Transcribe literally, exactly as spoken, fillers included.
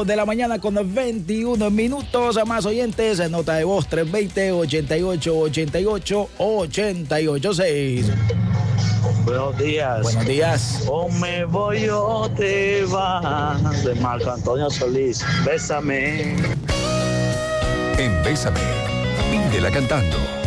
ocho de la mañana con veintiuno minutos. A más oyentes, nota de voz tres dos cero, ochenta y ocho, ochenta y ocho, ochenta y ocho seis. Buenos días. Buenos días. O me voy o te vas, de Marco Antonio Solís. Bésame. En Bésame, pídela cantando.